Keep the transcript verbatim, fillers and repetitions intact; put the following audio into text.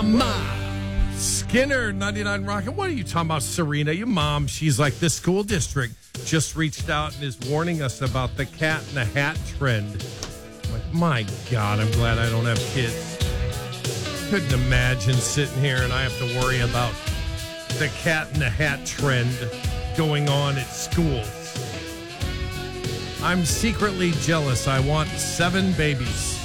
Mom. Skinner, ninety-nine Rocket. What are you talking about, Serena? Your mom, she's like, the school district just reached out and is warning us about the cat in the hat trend. I'm like, my God, I'm glad I don't have kids. Couldn't imagine sitting here and I have to worry about the cat in the hat trend going on at schools. I'm secretly jealous. I want seven babies.